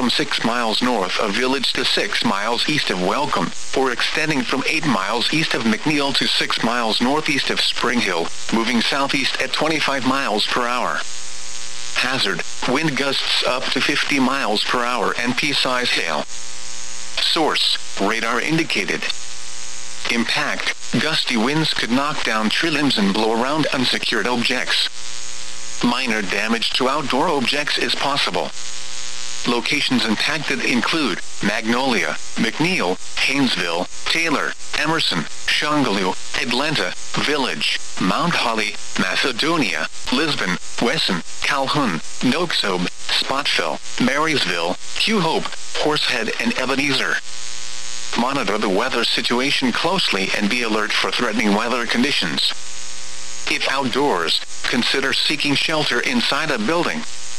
from 6 miles north of Village to 6 miles east of Welcome, or extending from 8 miles east of McNeil to 6 miles northeast of Spring Hill, moving southeast at 25 miles per hour. Hazard, wind gusts up to 50 miles per hour and pea-size hail. Source, radar indicated. Impact, gusty winds could knock down tree limbs and blow around unsecured objects. Minor damage to outdoor objects is possible. Locations impacted include Magnolia, McNeil, Haynesville, Taylor, Emerson, Shongaloo, Atlanta, Village, Mount Holly, Macedonia, Lisbon, Wesson, Calhoun, Noxobe, Spotville, Marysville, Hugh Hope, Horsehead and Ebenezer. Monitor the weather situation closely and be alert for threatening weather conditions. If outdoors, consider seeking shelter inside a building.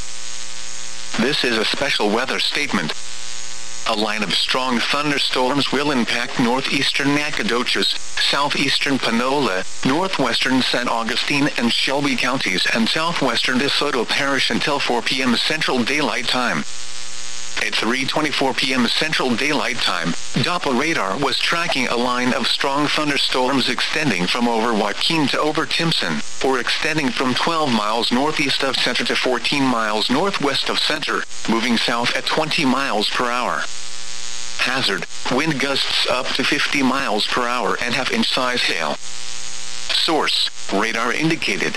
This is a special weather statement. A line of strong thunderstorms will impact northeastern Nacogdoches, southeastern Panola, northwestern San Augustine and Shelby counties and southwestern DeSoto Parish until 4 p.m. Central Daylight Time. At 3:24 p.m. Central Daylight Time, Doppler radar was tracking a line of strong thunderstorms extending from over Joaquin to over Timpson, or extending from 12 miles northeast of Center to 14 miles northwest of Center, moving south at 20 miles per hour. Hazard, wind gusts up to 50 miles per hour and half-inch size hail. Source, radar indicated.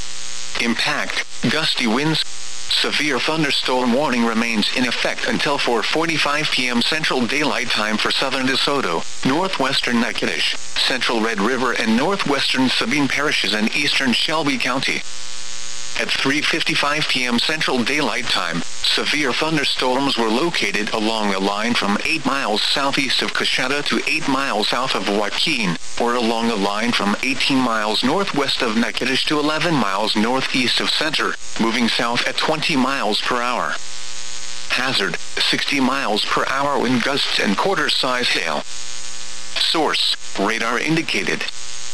Impact, gusty winds. Severe thunderstorm warning remains in effect until 4:45 p.m. Central Daylight Time for southern DeSoto, northwestern Natchitoches, central Red River and northwestern Sabine parishes and eastern Shelby County. At 3:55 p.m. Central Daylight Time, severe thunderstorms were located along a line from 8 miles southeast of Coshada to 8 miles south of Joaquin, or along a line from 18 miles northwest of Natchitoches to 11 miles northeast of Center, moving south at 20 miles per hour. Hazard, 60 miles per hour wind gusts and quarter-size hail. Source, radar indicated.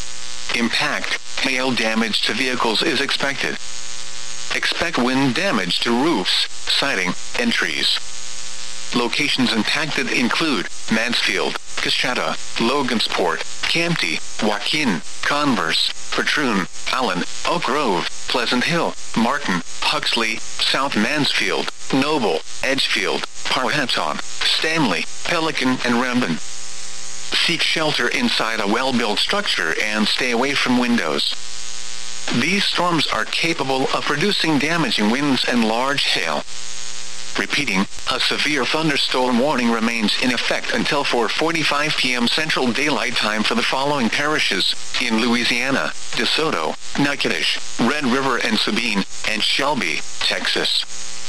Impact, hail damage to vehicles is expected. Expect wind damage to roofs, siding, and trees. Locations impacted include Mansfield, Coshada, Logansport, Campty, Joaquin, Converse, Patroon, Allen, Oak Grove, Pleasant Hill, Martin, Huxley, South Mansfield, Noble, Edgefield, Powhatan, Stanley, Pelican and Rembin. Seek shelter inside a well-built structure and stay away from windows. These storms are capable of producing damaging winds and large hail. Repeating, a severe thunderstorm warning remains in effect until 4:45 p.m. Central Daylight Time for the following parishes in Louisiana: DeSoto, Natchitoches, Red River and Sabine, and Shelby, Texas.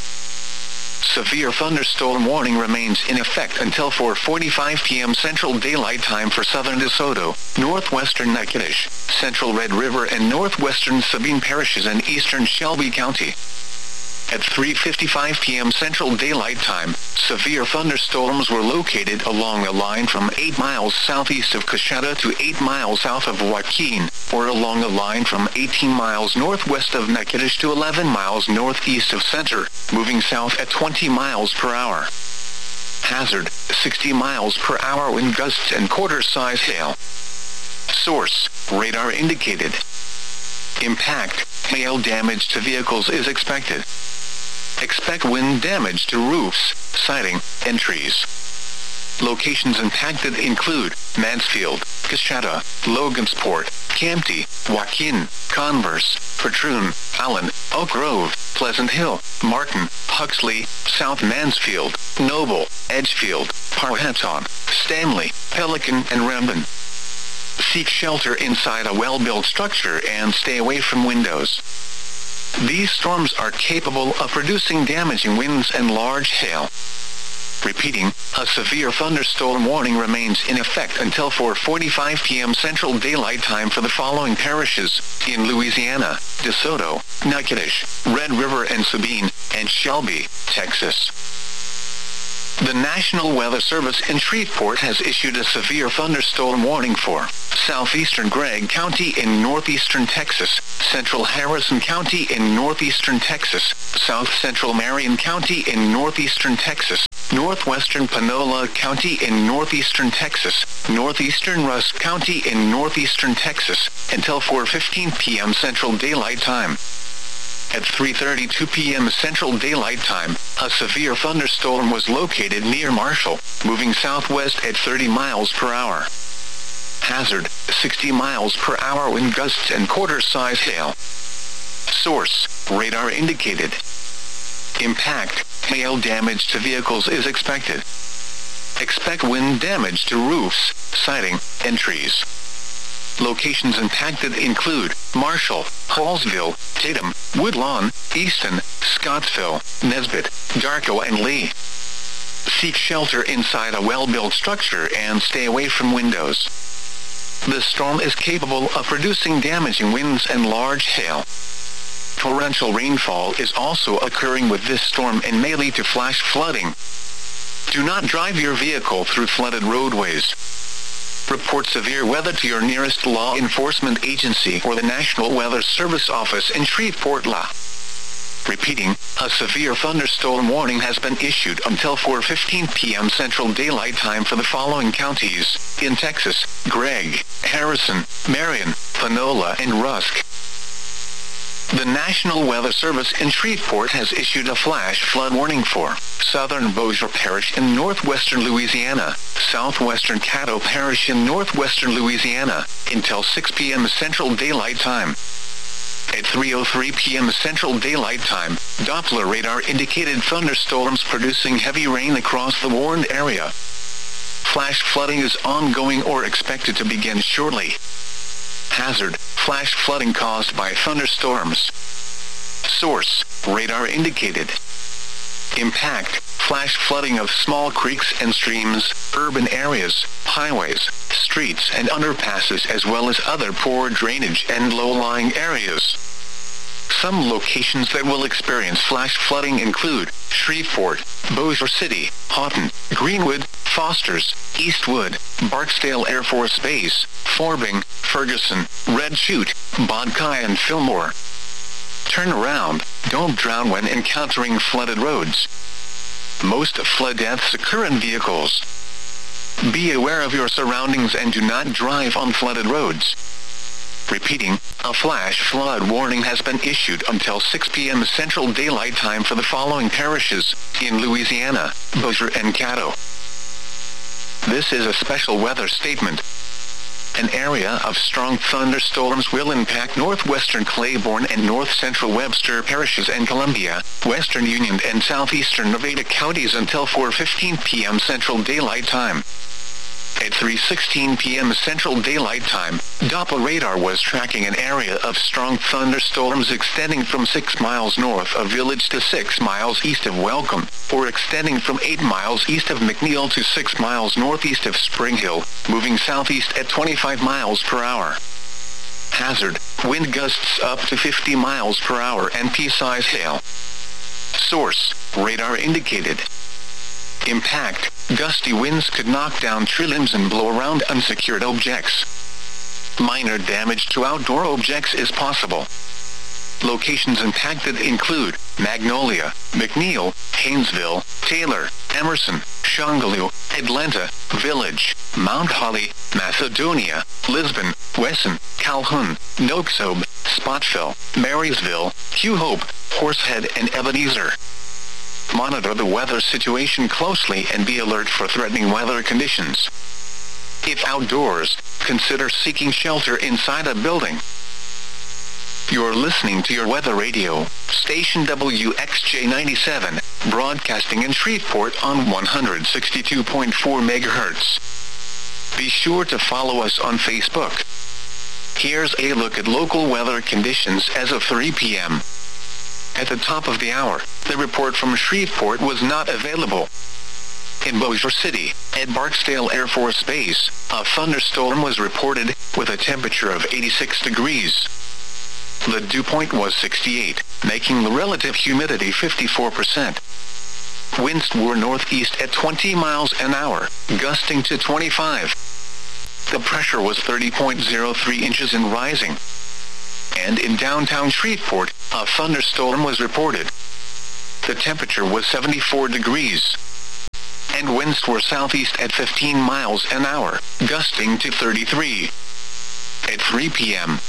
Severe thunderstorm warning remains in effect until 4:45 p.m. Central Daylight Time for southern DeSoto, northwestern Natchitoches, central Red River and northwestern Sabine parishes and eastern Shelby County. At 3:55 p.m. Central Daylight Time, severe thunderstorms were located along a line from 8 miles southeast of Coshada to 8 miles south of Joaquin, or along a line from 18 miles northwest of Natchitoches to 11 miles northeast of Center, moving south at 20 miles per hour. Hazard, 60 miles per hour wind gusts and quarter-size hail. Source, radar indicated. Impact, hail damage to vehicles is expected. Expect wind damage to roofs, siding, and trees. Locations impacted include Mansfield, Coshada, Logansport, Campty, Joaquin, Converse, Patroon, Allen, Oak Grove, Pleasant Hill, Martin, Huxley, South Mansfield, Noble, Edgefield, Powhatan, Stanley, Pelican and Rembin. Seek shelter inside a well-built structure and stay away from windows. These storms are capable of producing damaging winds and large hail. Repeating, a severe thunderstorm warning remains in effect until 4:45 p.m. Central Daylight Time for the following parishes in Louisiana: DeSoto, Natchitoches, Red River and Sabine, and Shelby, Texas. The National Weather Service in Shreveport has issued a severe thunderstorm warning for southeastern Gregg County in northeastern Texas, central Harrison County in northeastern Texas, south central Marion County in northeastern Texas, northwestern Panola County in northeastern Texas, northeastern Rusk County in northeastern Texas, until 4:15 p.m. Central Daylight Time. At 3:32 p.m. Central Daylight Time, a severe thunderstorm was located near Marshall, moving southwest at 30 miles per hour. Hazard, 60 miles per hour wind gusts and quarter-size hail. Source, radar indicated. Impact, hail damage to vehicles is expected. Expect wind damage to roofs, siding, and trees. Locations impacted include Marshall, Hallsville, Tatum, Woodlawn, Easton, Scottsville, Nesbit, Darko, and Lee. Seek shelter inside a well-built structure and stay away from windows. The storm is capable of producing damaging winds and large hail. Torrential rainfall is also occurring with this storm and may lead to flash flooding. Do not drive your vehicle through flooded roadways. Report severe weather to your nearest law enforcement agency or the National Weather Service office in Shreveport, La. Repeating, a severe thunderstorm warning has been issued until 4:15 p.m. Central Daylight Time for the following counties in Texas: Gregg, Harrison, Marion, Panola, and Rusk. The National Weather Service in Shreveport has issued a flash flood warning for southern Bossier Parish in northwestern Louisiana, southwestern Caddo Parish in northwestern Louisiana, until 6 p.m. Central Daylight Time. At 3:03 p.m. Central Daylight Time, Doppler radar indicated thunderstorms producing heavy rain across the warned area. Flash flooding is ongoing or expected to begin shortly. Hazard, flash flooding caused by thunderstorms. Source, radar indicated. Impact, flash flooding of small creeks and streams, urban areas, highways, streets and underpasses, as well as other poor drainage and low-lying areas. Some locations that will experience flash flooding include Shreveport, Bossier City, Houghton, Greenwood, Fosters, Eastwood, Barksdale Air Force Base, Forbing, Ferguson, Red Chute, Bodkai, and Fillmore. Turn around, don't drown when encountering flooded roads. Most flood deaths occur in vehicles. Be aware of your surroundings and do not drive on flooded roads. Repeating, a flash flood warning has been issued until 6 p.m. Central Daylight Time for the following parishes in Louisiana: Bossier and Caddo. This is a special weather statement. An area of strong thunderstorms will impact northwestern Claiborne and north-central Webster parishes and Columbia, western Union and southeastern Nevada counties until 4:15 p.m. Central Daylight Time. At 3:16 p.m. Central Daylight Time, Doppler radar was tracking an area of strong thunderstorms extending from 6 miles north of Village to 6 miles east of Welcome, or extending from 8 miles east of McNeil to 6 miles northeast of Spring Hill, moving southeast at 25 miles per hour. Hazard, wind gusts up to 50 miles per hour and pea-size hail. Source, radar indicated. Impact, gusty winds could knock down tree limbs and blow around unsecured objects. Minor damage to outdoor objects is possible. Locations impacted include Magnolia, McNeil, Haynesville, Taylor, Emerson, Shongaloo, Atlanta, Village, Mount Holly, Macedonia, Lisbon, Wesson, Calhoun, Noxobe, Spotville, Marysville, Hugh Hope, Horsehead, and Ebenezer. Monitor the weather situation closely and be alert for threatening weather conditions. If outdoors, consider seeking shelter inside a building. You're listening to your weather radio, station WXJ97, broadcasting in Shreveport on 162.4 MHz. Be sure to follow us on Facebook. Here's a look at local weather conditions as of 3 p.m. At the top of the hour, the report from Shreveport was not available. In Bossier City, at Barksdale Air Force Base, a thunderstorm was reported, with a temperature of 86 degrees. The dew point was 68, making the relative humidity 54%. Winds were northeast at 20 miles an hour, gusting to 25. The pressure was 30.03 inches and rising. And in downtown Shreveport, a thunderstorm was reported. The temperature was 74 degrees. Winds were southeast at 15 miles an hour, gusting to 33. At 3 p.m.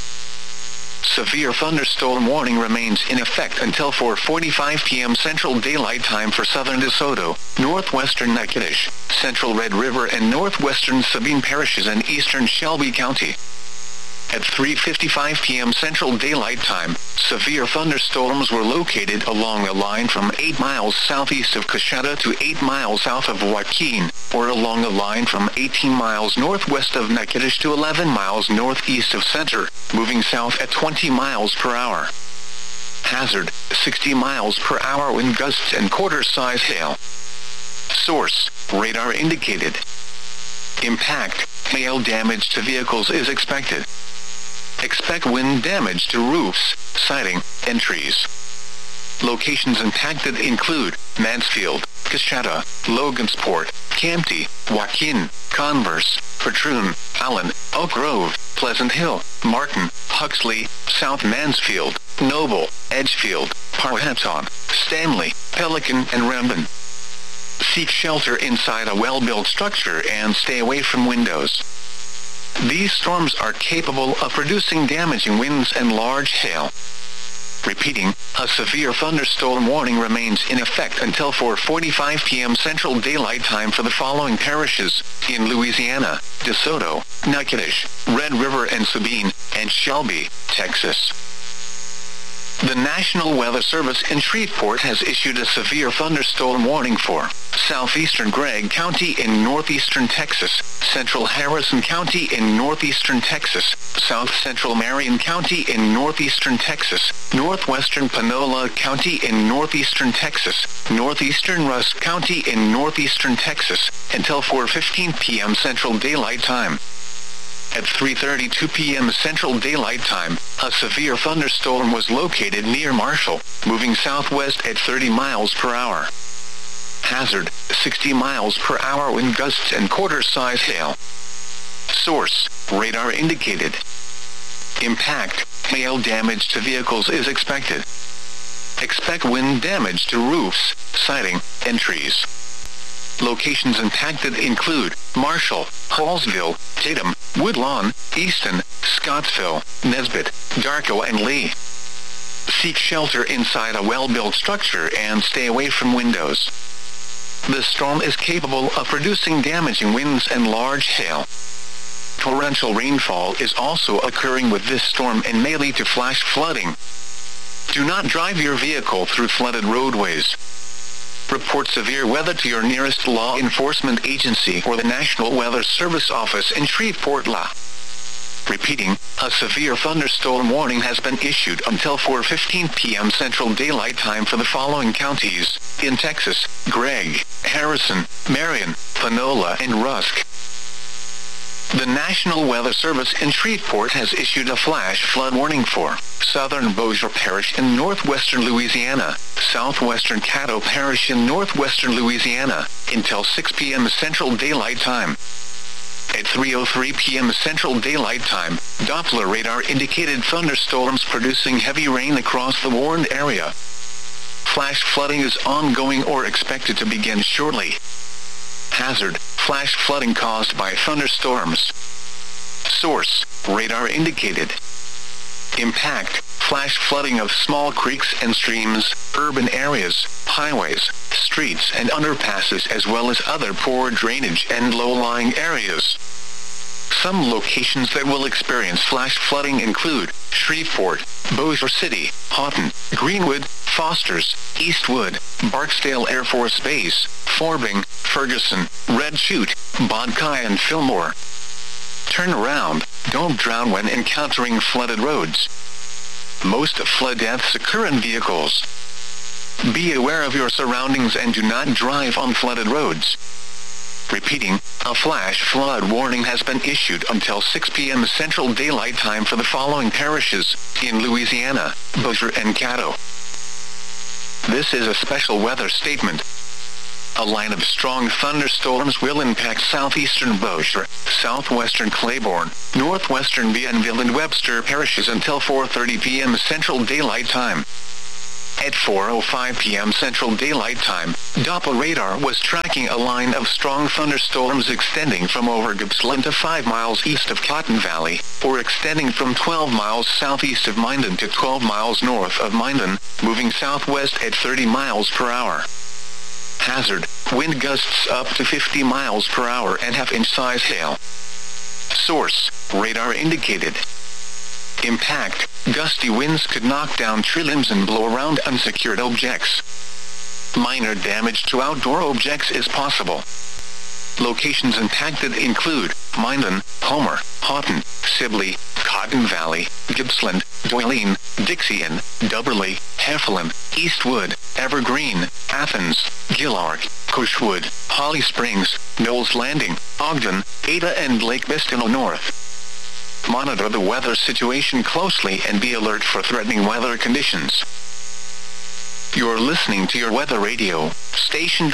Severe thunderstorm warning remains in effect until 4:45 p.m. Central Daylight Time for southern DeSoto, northwestern Natchitoches, central Red River and northwestern Sabine parishes and eastern Shelby County. At 3:55 p.m. Central Daylight Time, severe thunderstorms were located along a line from 8 miles southeast of Coshada to 8 miles south of Joaquin, or along a line from 18 miles northwest of Natchitoches to 11 miles northeast of Center, moving south at 20 miles per hour. Hazard, 60 miles per hour wind gusts and quarter-size hail. Source, radar indicated. Impact, hail damage to vehicles is expected. Expect wind damage to roofs, siding, and trees. Locations impacted include Mansfield, Coshada, Logansport, Campti, Joaquin, Converse, Patroon, Allen, Oak Grove, Pleasant Hill, Martin, Huxley, South Mansfield, Noble, Edgefield, Powhatan, Stanley, Pelican, and Rembin. Seek shelter inside a well-built structure and stay away from windows. These storms are capable of producing damaging winds and large hail. Repeating, a severe thunderstorm warning remains in effect until 4:45 p.m. Central Daylight Time for the following parishes in Louisiana: DeSoto, Natchitoches, Red River and Sabine, and Shelby, Texas. The National Weather Service in Shreveport has issued a severe thunderstorm warning for southeastern Gregg County in northeastern Texas, central Harrison County in northeastern Texas, south central Marion County in northeastern Texas, northwestern Panola County in northeastern Texas, northeastern Rusk County in northeastern Texas, until 4:15 p.m. Central Daylight Time. At 3:32 p.m. Central Daylight Time, a severe thunderstorm was located near Marshall, moving southwest at 30 miles per hour. Hazard, 60 miles per hour wind gusts and quarter-size hail. Source, radar indicated. Impact, hail damage to vehicles is expected. Expect wind damage to roofs, siding, and trees. Locations impacted include Marshall, Hallsville, Tatum, Woodlawn, Easton, Scottsville, Nesbit, Darko and Lee. Seek shelter inside a well-built structure and stay away from windows. The storm is capable of producing damaging winds and large hail. Torrential rainfall is also occurring with this storm and may lead to flash flooding. Do not drive your vehicle through flooded roadways. Report severe weather to your nearest law enforcement agency or the National Weather Service office in Shreveport, La. Repeating, a severe thunderstorm warning has been issued until 4:15 p.m. Central Daylight Time for the following counties in Texas: Gregg, Harrison, Marion, Panola, and Rusk. The National Weather Service in Shreveport has issued a flash flood warning for southern Bossier Parish in northwestern Louisiana, southwestern Caddo Parish in northwestern Louisiana, until 6 p.m. Central Daylight Time. At 3:03 p.m. Central Daylight Time, Doppler radar indicated thunderstorms producing heavy rain across the warned area. Flash flooding is ongoing or expected to begin shortly. Hazard, flash flooding caused by thunderstorms. Source, radar indicated. Impact, flash flooding of small creeks and streams, urban areas, highways, streets and underpasses as well as other poor drainage and low-lying areas. Some locations that will experience flash flooding include Shreveport, Bossier City, Houghton, Greenwood, Fosters, Eastwood, Barksdale Air Force Base, Forbing, Ferguson, Red Chute, Bodkai and Fillmore. Turn around, don't drown when encountering flooded roads. Most flood deaths occur in vehicles. Be aware of your surroundings and do not drive on flooded roads. Repeating, a flash flood warning has been issued until 6 p.m. Central Daylight Time for the following parishes in Louisiana, Bossier and Caddo. This is a special weather statement. A line of strong thunderstorms will impact southeastern Bossier, southwestern Claiborne, northwestern Bienville and Webster parishes until 4:30 p.m. Central Daylight Time. At 4:05 p.m. Central Daylight Time, Doppler radar was tracking a line of strong thunderstorms extending from over Gippsland to 5 miles east of Cotton Valley, or extending from 12 miles southeast of Minden to 12 miles north of Minden, moving southwest at 30 miles per hour. Hazard: wind gusts up to 50 miles per hour and half-inch size hail. Source: radar indicated. Impact: gusty winds could knock down tree limbs and blow around unsecured objects. Minor damage to outdoor objects is possible. Locations impacted include Minden, Homer, Houghton, Sibley, Cotton Valley, Gippsland, Doyline, Dixien, Dubberly, Heffelin, Eastwood, Evergreen, Athens, Gillark, Cushwood, Holly Springs, Knowles Landing, Ogden, Ada and Lake Bistino North. Monitor the weather situation closely and be alert for threatening weather conditions. You're listening to your weather radio, station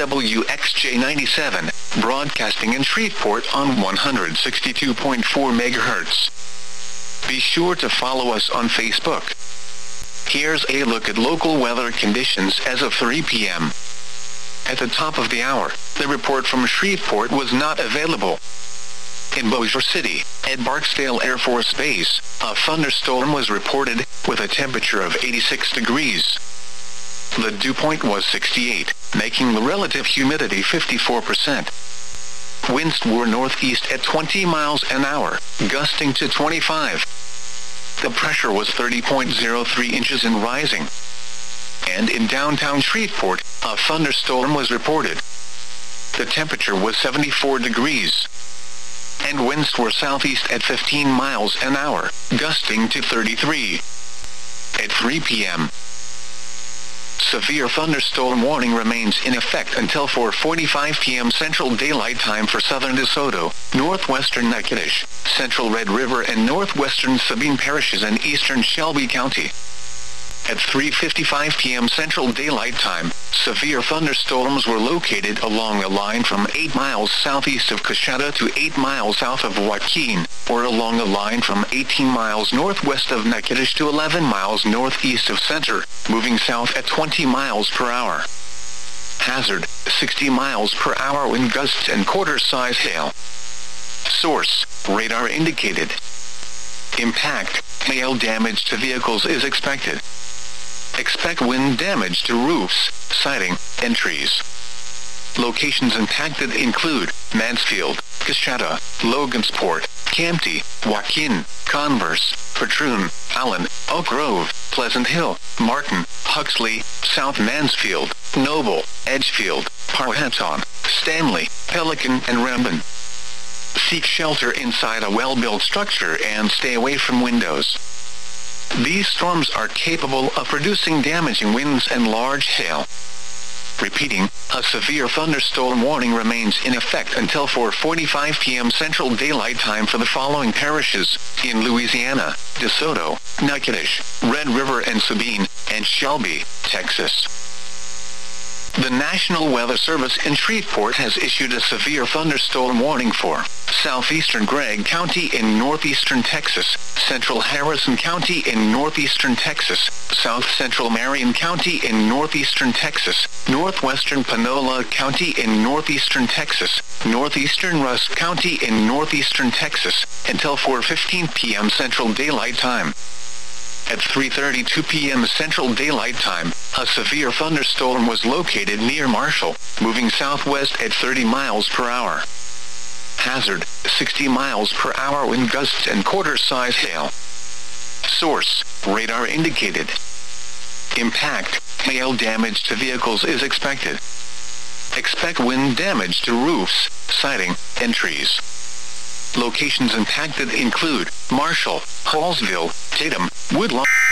WXJ97, broadcasting in Shreveport on 162.4 MHz. Be sure to follow us on Facebook. Here's a look at local weather conditions as of 3 p.m. At the top of the hour, the report from Shreveport was not available. In Bossier City, at Barksdale Air Force Base, a thunderstorm was reported, with a temperature of 86 degrees. The dew point was 68, making the relative humidity 54%. Winds were northeast at 20 miles an hour, gusting to 25. The pressure was 30.03 inches and rising. And in downtown Shreveport, a thunderstorm was reported. The temperature was 74 degrees. And winds were southeast at 15 miles an hour, gusting to 33. At 3 p.m. Severe thunderstorm warning remains in effect until 4:45 p.m. Central Daylight Time for southern DeSoto, northwestern Natchitoches, central Red River and northwestern Sabine parishes and eastern Shelby County. At 3:55 p.m. Central Daylight Time, severe thunderstorms were located along a line from 8 miles southeast of Coshada to 8 miles south of Joaquin, or along a line from 18 miles northwest of Natchitoches to 11 miles northeast of Center, moving south at 20 miles per hour. Hazard: 60 miles per hour wind gusts and quarter-size hail. Source: radar indicated. Impact: hail damage to vehicles is expected. Expect wind damage to roofs, siding, and trees. Locations impacted include Mansfield, Coshada, Logansport, Campty, Joaquin, Converse, Patroon, Allen, Oak Grove, Pleasant Hill, Martin, Huxley, South Mansfield, Noble, Edgefield, Powhatan, Stanley, Pelican, and Rembin. Seek shelter inside a well-built structure and stay away from windows. These storms are capable of producing damaging winds and large hail. Repeating, a severe thunderstorm warning remains in effect until 4:45 p.m. Central Daylight Time for the following parishes: in Louisiana, DeSoto, Natchitoches, Red River and Sabine, and Shelby, Texas. The National Weather Service in Shreveport has issued a severe thunderstorm warning for southeastern Gregg County in northeastern Texas, central Harrison County in northeastern Texas, south central Marion County in northeastern Texas, northwestern Panola County in northeastern Texas, northeastern Rusk County in northeastern Texas, until 4:15 p.m. Central Daylight Time. At 3:32 p.m. Central Daylight Time, a severe thunderstorm was located near Marshall, moving southwest at 30 miles per hour. Hazard: 60 miles per hour wind gusts and quarter-size hail. Source: radar indicated. Impact: hail damage to vehicles is expected. Expect wind damage to roofs, siding, and trees. Locations impacted include Marshall, Hallsville, Tatum, Woodlawn.